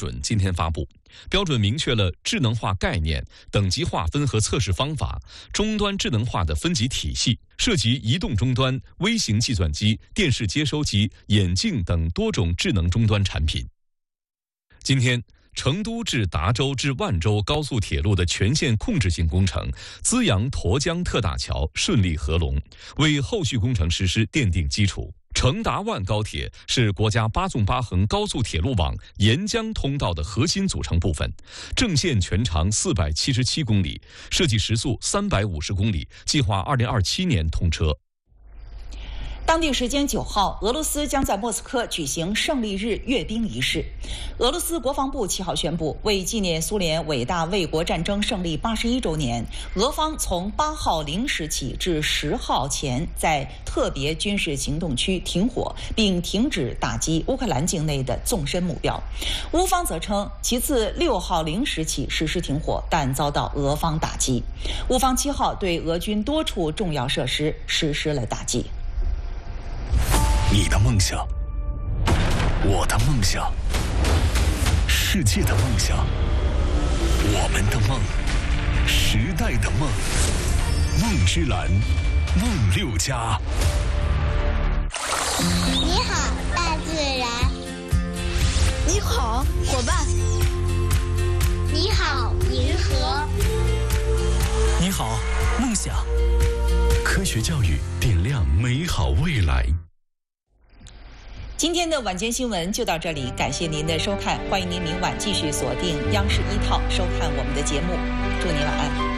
准今天发布，标准明确了智能化概念、等级划分和测试方法、终端智能化的分级体系，涉及移动终端、微型计算机、电视接收机、眼镜等多种智能终端产品。今天，成都至达州至万州高速铁路的全线控制性工程资阳沱江特大桥顺利合龙，为后续工程实施奠定基础。成达万高铁是国家8纵8横高速铁路网沿江通道的核心组成部分，正线全长477公里，设计时速350公里，计划2027年通车。 当地时间9号，俄罗斯将在莫斯科举行胜利日阅兵仪式。俄罗斯国防部7号宣布，为纪念苏联伟大卫国战争胜利81周年，俄方从8号0时起至10号前，在特别军事行动区停火，并停止打击乌克兰境内的纵深目标。乌方则称，其自6号0时起实施停火，但遭到俄方打击。乌方7号对俄军多处重要设施实施了打击。 你的梦想，我的梦想，世界的梦想，我们的梦，时代的梦，梦之蓝，梦6家。 你好，大自然。 你好，伙伴。 你好，银河。 你好，梦想。 科学教育点亮美好未来。 今天的晚间新闻就到这里，感谢您的收看，欢迎您明晚继续锁定央视1套收看我们的节目，祝您晚安。